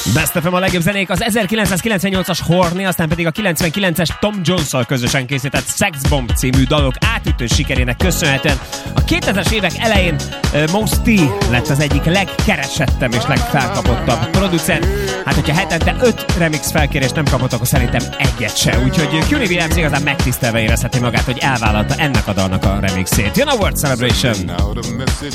Best FM a legjobb zenék, az 1998-as Horny, aztán pedig a 99-es Tom Jones-szal közösen készített Sex Bomb című dalok átütő sikerének köszönhetően a 2000-es évek elején Mos T lett az egyik legkeresettebb és legfelkapottabb producer. Hát, hogyha hetente 5 remix felkérést nem kapott, akkor szerintem egyet se. Úgyhogy Cuny Williams igazán megtisztelve érezheti magát, hogy elvállalta ennek a dalnak a remixét. Jön a World Celebration!